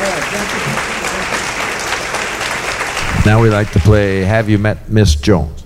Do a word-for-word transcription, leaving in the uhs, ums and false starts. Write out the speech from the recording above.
Now we like to play Have You Met Miss Jones?